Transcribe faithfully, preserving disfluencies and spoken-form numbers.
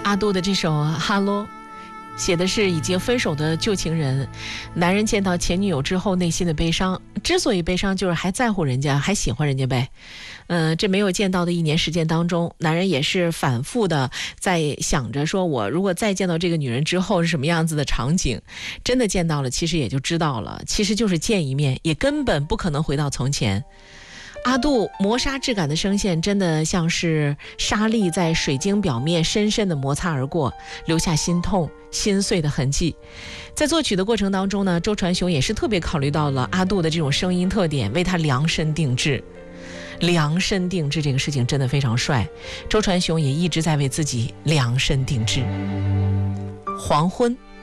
阿杜的这首《哈喽》写的是已经分手的旧情人，男人见到前女友之后内心的悲伤，之所以悲伤就是还在乎人家，还喜欢人家呗。嗯、呃，这没有见到的一年时间当中，男人也是反复的在想着说，我如果再见到这个女人之后是什么样子的场景。真的见到了，其实也就知道了，其实就是见一面，也根本不可能回到从前。阿杜磨砂质感的声线真的像是沙粒在水晶表面深深的摩擦而过，留下心痛心碎的痕迹。在作曲的过程当中呢，周传雄也是特别考虑到了阿杜的这种声音特点，为他量身定制。量身定制这个事情真的非常帅，周传雄也一直在为自己量身定制。黄昏。